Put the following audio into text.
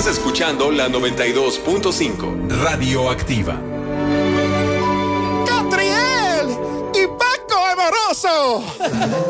Estás escuchando la 92.5 Radioactiva. ¡Catriel! ¡Y Paco Amoroso!